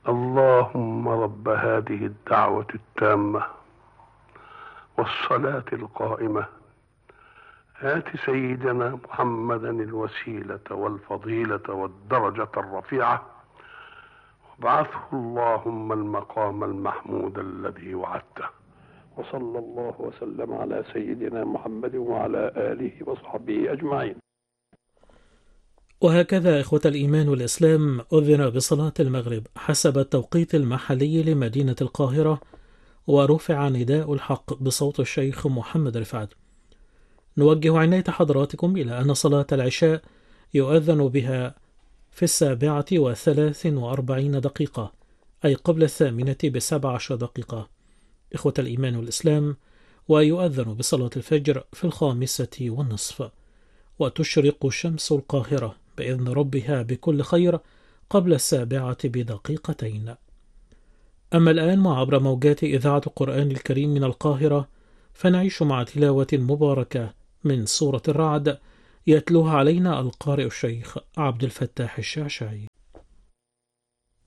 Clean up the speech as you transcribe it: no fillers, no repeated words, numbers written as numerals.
اللهم رب هذه الدعوة التامة والصلاة القائمة آت سيدنا محمدا الوسيلة والفضيلة والدرجة الرفيعة وابعثه اللهم المقام المحمود الذي وعدته. وصلى الله وسلم على سيدنا محمد وعلى آله وصحبه أجمعين. وهكذا إخوة الإيمان والإسلام أذن بصلاة المغرب حسب التوقيت المحلي لمدينة القاهرة، ورفع نداء الحق بصوت الشيخ محمد رفعت. نوجه عناية حضراتكم إلى أن صلاة العشاء يؤذن بها في 7:43 أي قبل 8:17. إخوة الإيمان والإسلام، ويؤذن بصلاة الفجر في 5:30، وتشرق شمس القاهرة بإذن ربها بكل خير قبل 7:02. أما الآن وعبر موجات إذاعة القرآن الكريم من القاهرة، فنعيش مع تلاوة مباركة من سورة الرعد يتلوها علينا القارئ الشيخ عبد الفتاح الشعشعي.